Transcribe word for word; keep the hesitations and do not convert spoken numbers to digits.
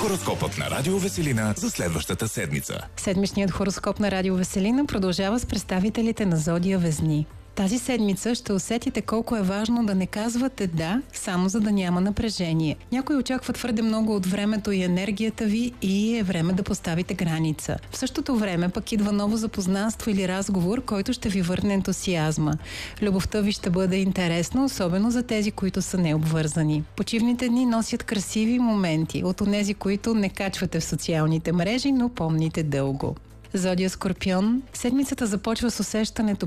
Хороскопът на Радио Веселина за следващата седмица. Седмичният хороскоп на Радио Веселина продължава с представителите на зодия Везни. Тази седмица ще усетите колко е важно да не казвате да, само за да няма напрежение. Някои очакват твърде много от времето и енергията ви и е време да поставите граница. В същото време пък идва ново запознанство или разговор, който ще ви върне ентусиазма. Любовта ви ще бъде интересна, особено за тези, които са необвързани. Почивните дни носят красиви моменти, от онези, които не качвате в социалните мрежи, но помните дълго. Зодия Скорпион. Седмицата започва с усещането